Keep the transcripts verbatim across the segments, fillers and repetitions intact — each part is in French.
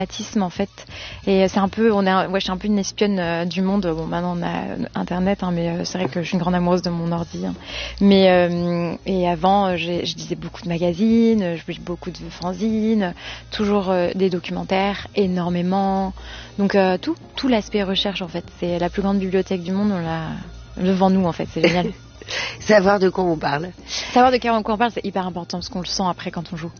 en fait, et c'est un peu, on est, ouais, je suis un peu une espionne euh, du monde. Bon, maintenant on a Internet, hein, mais euh, c'est vrai que je suis une grande amoureuse de mon ordi. Hein. Mais euh, et avant, euh, j'ai, je lisais beaucoup de magazines, je lis beaucoup de fanzines, toujours euh, des documentaires, énormément. Donc euh, tout, tout l'aspect recherche en fait, c'est la plus grande bibliothèque du monde, on l'a devant nous en fait, c'est génial. Savoir de quoi on parle. Savoir de quoi on parle, c'est hyper important parce qu'on le sent après quand on joue.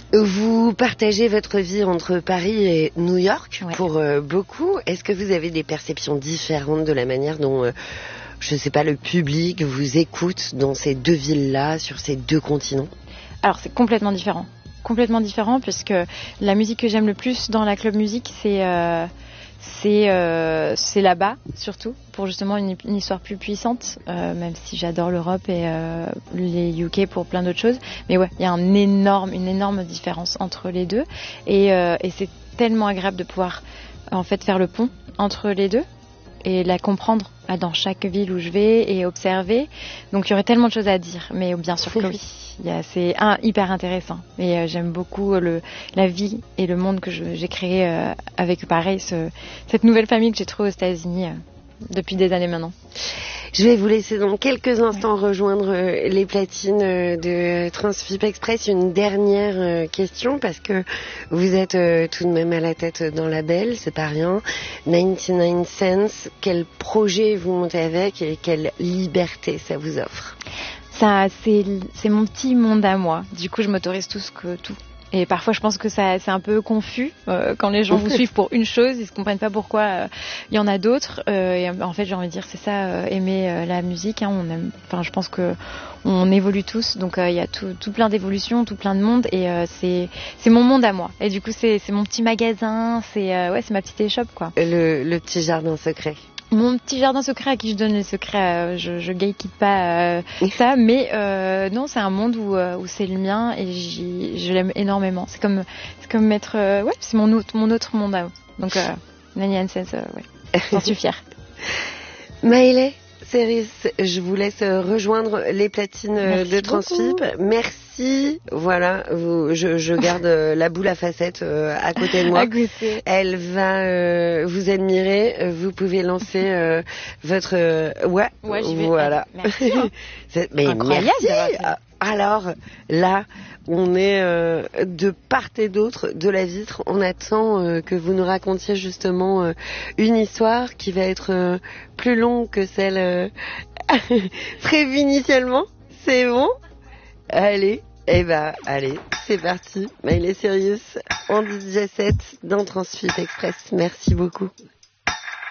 Vous partagez votre vie entre Paris et New York, ouais. Pour euh, beaucoup. Est-ce que vous avez des perceptions différentes de la manière dont, euh, je ne sais pas, le public vous écoute dans ces deux villes-là, sur ces deux continents? Alors c'est complètement différent. Complètement différent puisque la musique que j'aime le plus dans la club musique, c'est... Euh C'est, euh, c'est là-bas, surtout, pour justement une, une histoire plus puissante, euh, même si j'adore l'Europe et euh, les U K pour plein d'autres choses. Mais ouais, il y a un énorme, une énorme différence entre les deux. Et, euh, et c'est tellement agréable de pouvoir en fait faire le pont entre les deux et la comprendre dans chaque ville où je vais et observer. Donc il y aurait tellement de choses à dire, mais bien sûr que oui, il y a, c'est un, hyper intéressant. Et euh, j'aime beaucoup le, la vie et le monde que je, j'ai créé euh, avec pareil ce, cette nouvelle famille que j'ai trouvée aux États-Unis euh, depuis des années maintenant. Je vais vous laisser dans quelques instants ouais. rejoindre les platines de Transfip Express. Une dernière question, parce que vous êtes tout de même à la tête d'un label, c'est pas rien. quatre-vingt-dix-neuf Cents, quel projet vous montez avec et quelle liberté ça vous offre? Ça, c'est, c'est mon petit monde à moi. Du coup, je m'autorise tout ce que tout. Et parfois, je pense que ça, c'est un peu confus euh, quand les gens vous suivent pour une chose, ils ne comprennent pas pourquoi euh, il y en a d'autres. Euh, et en fait, j'ai envie de dire, c'est ça, euh, aimer euh, la musique. Hein, on aime. Enfin, je pense que on évolue tous, donc il euh, y a tout, tout plein d'évolutions, tout plein de monde, et euh, c'est, c'est mon monde à moi. Et du coup, c'est, c'est mon petit magasin, c'est, euh, ouais, c'est ma petite échoppe, quoi. Le, le petit jardin secret. Mon petit jardin secret à qui je donne les secrets, euh, je, je gatekeep pas euh, ça, mais euh, non, c'est un monde où, euh, où c'est le mien et j'y, je l'aime énormément. C'est comme, c'est comme mettre, euh, ouais, c'est mon autre, mon autre monde à eux. Donc, euh, quatre-vingt-dix-neuf Cents, euh, ouais, j'en suis fière. Maëlée Céris, je vous laisse rejoindre les platines Merci de Transfip. Merci. Voilà, vous, je, je garde la boule à facettes euh, à côté de moi. Elle va euh, vous admirer. Vous pouvez lancer euh, votre euh, ouais. Ouais, j'y vais. Voilà. Merci. Hein. C'est, mais Incroyable. Merci. Alors là, on est euh, de part et d'autre de la vitre. On attend euh, que vous nous racontiez justement euh, une histoire qui va être euh, plus longue que celle euh, prévue initialement. C'est bon? Allez, eh ben, allez, c'est parti. Maëlée Céris en D J set dans Transfip Express. Merci beaucoup.